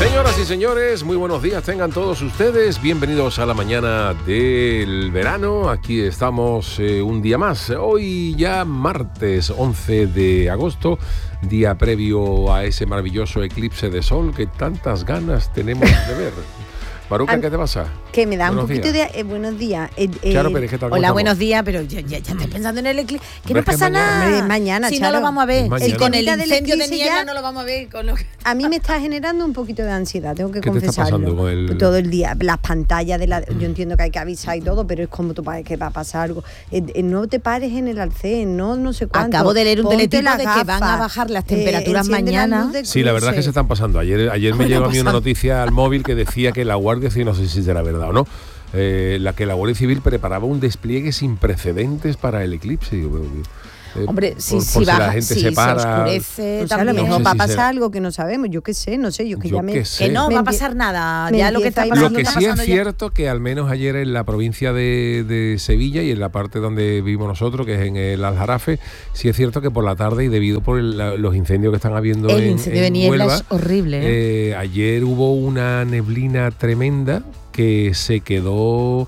Señoras y señores, muy buenos días tengan todos ustedes. Bienvenidos a la mañana del verano. Aquí estamos un día más. Hoy ya martes 11 de agosto, día previo a ese maravilloso eclipse de sol que tantas ganas tenemos de ver. Maruca, ¿qué te pasa? Que me da buenos un poquito días. de... buenos días. Charo Pérez, ¿qué tal? Hola, buenos días, pero ya estoy pensando en el eclipse. Que no ¿Ves que pasa mañana? nada. Mañana, si Charo. no lo vamos a ver. Mañana. Con el El incendio de eclipse niebla ya- no lo vamos a ver. Con lo que... A mí me está generando un poquito de ansiedad, tengo que ¿Qué te está confesarlo. pasando con el- Todo el día, las pantallas de la... Yo entiendo que hay que avisar y todo, pero es como tú que va a pasar algo. No te pares en el arcén, no sé cuánto. Acabo de leer un Ponte teletipo las de que van a gafas, bajar las temperaturas enciende la mañana. luz de Sí, la verdad es que se están pasando. Ayer me llegó a mí una noticia al móvil que decía que la Guardia Civil, no sé si será verdad o no, la Guardia Civil preparaba un despliegue sin precedentes para el eclipse. Digo, Hombre, por si la baja, gente si se se para. oscurece O sea, a lo también. mejor sé va a si pasar será. algo que no sabemos, yo qué sé, yo que Yo ya me... qué sé. Que no Me va a empie- pasar nada. me Ya lo que empieza está a pasando Lo que está sí es pasando ya. cierto que al menos ayer en la provincia de Sevilla y en la parte donde vivimos nosotros, que es en el Aljarafe, sí es cierto que por la tarde y debido por los incendios que están habiendo El en incendio de en niebla Huelva, es horrible. ayer hubo una neblina tremenda que se quedó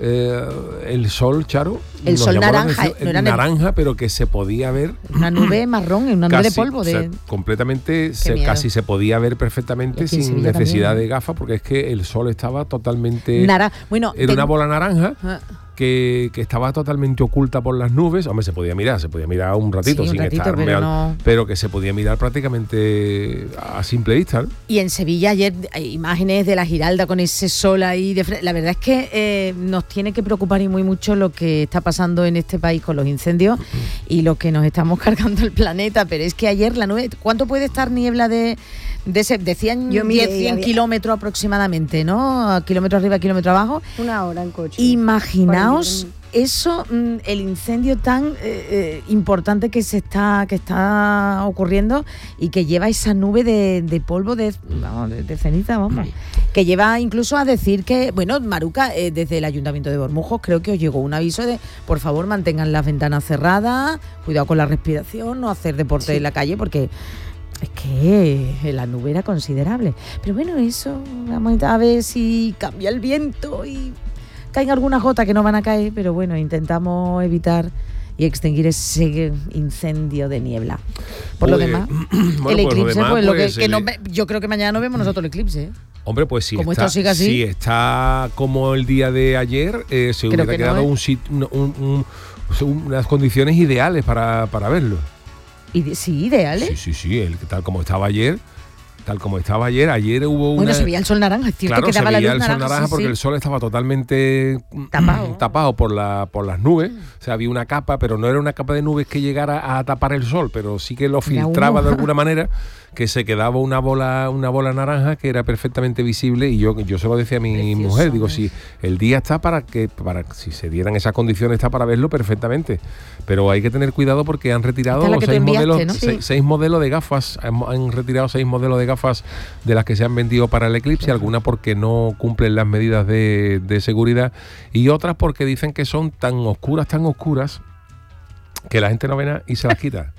el sol, Charo. El nos sol llamó la naranja, atención, no era naranja, pero que se podía ver Una nube marrón, una nube de casi, polvo. o sea, De... completamente, miedo. casi se podía ver perfectamente Y aquí en sin Sevilla necesidad también, ¿no? de gafas, porque es que el sol estaba totalmente... Bueno, Era una bola naranja Ah. que estaba totalmente oculta por las nubes. Hombre, se podía mirar un ratito, Sí, un sin ratito, estar pero real, no- pero que se podía mirar prácticamente a simple vista, ¿no? Y en Sevilla ayer hay imágenes de la Giralda con ese sol ahí. La verdad es que nos tiene que preocupar y muy mucho lo que está pasando en este país con los incendios y lo que nos estamos cargando el planeta. Pero es que ayer la nube... ¿Cuánto puede estar niebla decían Yo miré 100 había- kilómetros aproximadamente, ¿no? A kilómetro arriba, kilómetro abajo. Una hora en coche. Imaginaos eso, el incendio tan importante que está ocurriendo y que lleva esa nube de polvo de ceniza, vamos, que lleva incluso a decir que, bueno, Maruca, desde el Ayuntamiento de Bormujos creo que os llegó un aviso de, por favor, mantengan las ventanas cerradas, cuidado con la respiración, no hacer deporte en la calle, porque es que la nube era considerable. Pero bueno, eso, vamos a ver si cambia el viento y caen algunas gotas que no van a caer, pero bueno, intentamos evitar y extinguir ese incendio de niebla. Por lo Pues, demás, bueno, el pues lo eclipse, demás, pues lo pues, que yo creo que mañana no vemos nosotros el eclipse, ¿eh? Hombre, pues si Como está, esto sigue así. si está como el día de ayer, se hubiera que no, quedado ¿eh? unas condiciones ideales para verlo. Sí, ideales. Sí, tal como estaba ayer. Ayer hubo una... Bueno, se veía el sol naranja, es cierto Claro, que se daba la veía luz el sol naranja sí, porque sí. el sol estaba totalmente tapado por las nubes. O sea, había una capa, pero no era una capa de nubes que llegara a tapar el sol, pero sí que lo Era filtraba humo. de alguna manera, que se quedaba una bola naranja que era perfectamente visible. Y yo se lo decía a mi Precioso, mujer, digo, ¿eh? si el día está para si se dieran esas condiciones, está para verlo perfectamente. Pero hay que tener cuidado porque han retirado Esta es la que tú 6 enviaste, modelos, ¿no? Sí. 6 modelos de gafas. Han retirado 6 modelos de gafas de las que se han vendido para el eclipse, algunas porque no cumplen las medidas de seguridad y otras porque dicen que son tan oscuras que la gente no ve nada y se las quita.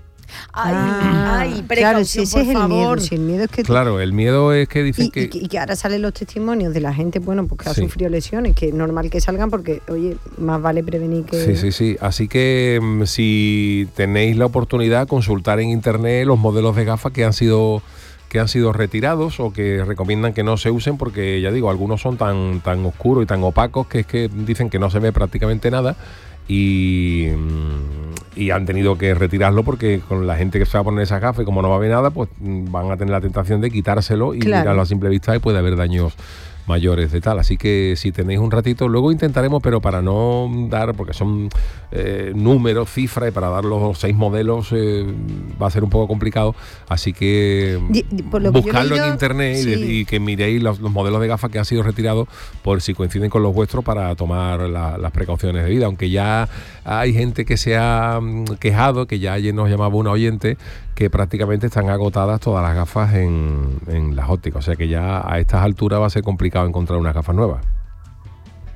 Ay, claro, si precaución, ese por es el miedo, favor. si el miedo es que... Claro, el miedo es que dicen que... Y que ahora salen los testimonios de la gente, bueno, pues que ha Sí. sufrido lesiones, que es normal que salgan porque, oye, más vale prevenir que... Sí. Así que si tenéis la oportunidad, consultar en internet los modelos de gafas que han sido retirados o que recomiendan que no se usen porque, ya digo, algunos son tan oscuros y tan opacos que es que dicen que no se ve prácticamente nada y han tenido que retirarlo porque con la gente que se va a poner esas gafas y como no va a ver nada, pues van a tener la tentación de quitárselo y Claro. mirarlo a simple vista y puede haber daños mayores de tal. Así que si tenéis un ratito, luego intentaremos, pero para no dar, porque son números, cifras, y para dar los 6 modelos va a ser un poco complicado. Así que Por lo que yo he buscarlo en leído, internet sí. y que miréis los modelos de gafas que han sido retirados por si coinciden con los vuestros para tomar las precauciones debidas. Aunque ya hay gente que se ha quejado, que ya ayer nos llamaba una oyente, que prácticamente están agotadas todas las gafas en las ópticas. O sea que ya a estas alturas va a ser complicado encontrar unas gafas nuevas.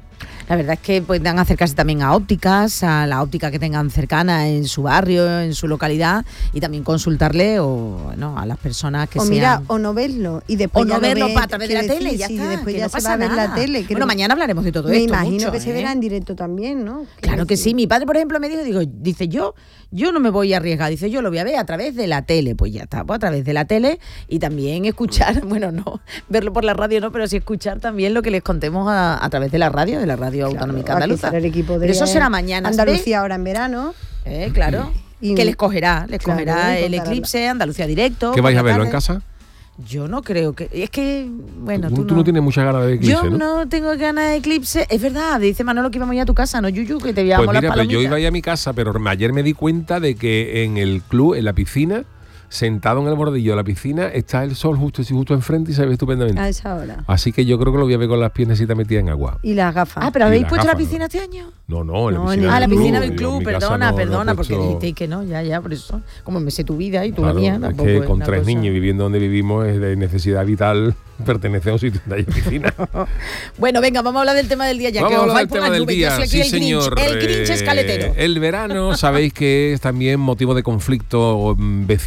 La verdad es que puedan acercarse también a ópticas, a la óptica que tengan cercana en su barrio, en su localidad, y también consultarle a las personas que sean... o no verlo y después o no verlo a través de la tele, ya está, después que ya no se pasa va a ver nada. la tele. Bueno, mañana hablaremos de todo me esto. Me imagino mucho, que se verá en directo también, ¿no? Claro que sí. Mi padre, por ejemplo, me dice, yo no me voy a arriesgar. Dice, yo lo voy a ver a través de la tele. Pues ya está, pues a través de la tele y también escuchar, bueno, no, verlo por la radio no, pero sí escuchar también lo que les contemos a través de la radio Autonómica Andaluza. El equipo de eso será mañana. Andalucía ahora en verano. Claro. Y que les cogerá el eclipse, Andalucía Directo. ¿Qué vais a verlo en casa? Yo no creo que... Es que, bueno, tú no tienes muchas ganas de eclipse, Yo no tengo ganas de eclipse. Es verdad, dice Manolo que íbamos a ir a tu casa, ¿no, Yuyu? Que te veamos pues mira, las palomitas. Yo iba a ir a mi casa, pero ayer me di cuenta de que en el club, en la piscina, sentado en el bordillo de la piscina, está el sol justo enfrente y se ve estupendamente. A esa hora. Así que yo creo que lo voy a ver con las piernecitas metidas en agua. Y las gafas. Ah, pero ¿habéis puesto gafas, la piscina este año? No, en la piscina. La piscina del Yo club, en mi casa perdona, he porque puesto... dijisteis que no, ya, por eso. Como me sé tu vida y tú Claro, la mía, es tampoco que es con una 3 cosa. niños viviendo donde vivimos es de necesidad vital pertenecer a un sitio donde hay piscina. Bueno, venga, vamos a hablar del tema del día ya. Vamos que a os hablar vais del por tema las del nubes. día. Yo soy aquí Sí, el Grinch, señor. el Grinch escaletero. El verano, sabéis que es también motivo de conflicto vecino